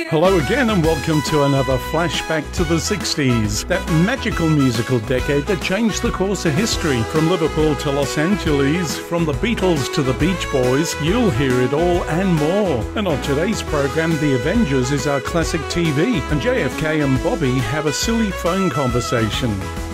Hello again and welcome to another flashback to the 60s, that magical musical decade that changed the course of history. From Liverpool to Los Angeles, from the Beatles to the Beach Boys, you'll hear it all and more. And on today's program, The Avengers is our classic TV, and JFK and Bobby have a silly phone conversation.